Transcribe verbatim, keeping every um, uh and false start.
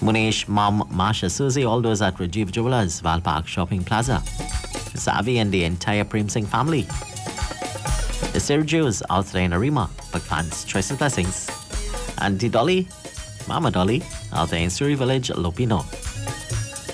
Munish, Mom, Masha, Susie, all those at Rajiv Jewelers, Val Park Shopping Plaza. Savi and the entire Prem Singh family. The Sergios out there in Arima, Pakpan's choices blessings. Auntie Dolly, Mama Dolly, out there in Surrey Village, Lopino.